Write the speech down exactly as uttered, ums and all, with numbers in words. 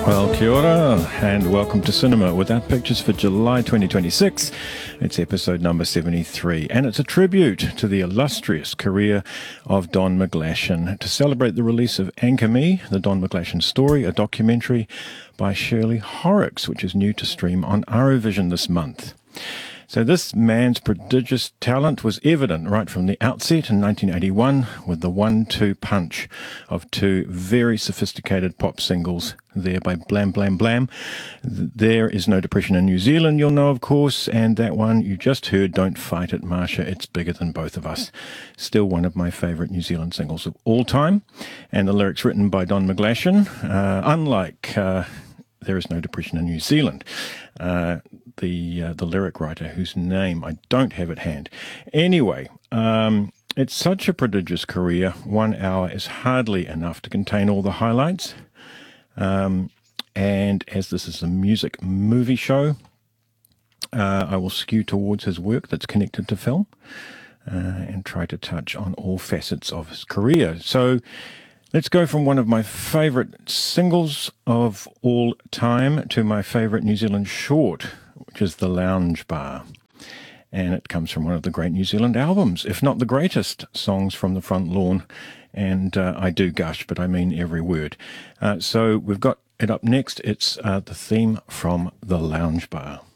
Well, kia ora, and welcome to Cinema Without Pictures for July twenty twenty-six. It's episode number seventy-three, and it's a tribute to the illustrious career of Don McGlashan to celebrate the release of Anchor Me, the Don McGlashan story, a documentary by Shirley Horrocks, which is new to stream on Arovision this month. So this man's prodigious talent was evident right from the outset in nineteen eighty-one with the one two punch of two very sophisticated pop singles there by Blam Blam Blam. There Is No Depression in New Zealand, you'll know, of course, and that one you just heard, Don't Fight It, Marsha, It's Bigger Than Both of Us. Still one of my favourite New Zealand singles of all time, and the lyrics written by Don McGlashan, uh, unlike uh, There Is No Depression in New Zealand. Uh, the uh, the lyric writer, whose name I don't have at hand. Anyway, um, it's such a prodigious career. One hour is hardly enough to contain all the highlights. Um, and as this is a music movie show, uh, I will skew towards his work that's connected to film uh, and try to touch on all facets of his career. So let's go from one of my favourite singles of all time to my favourite New Zealand short, which is The Lounge Bar. And it comes from one of the great New Zealand albums, if not the greatest, Songs from the Front Lawn. And uh, I do gush, but I mean every word. Uh, so we've got it up next. It's uh, the theme from The Lounge Bar.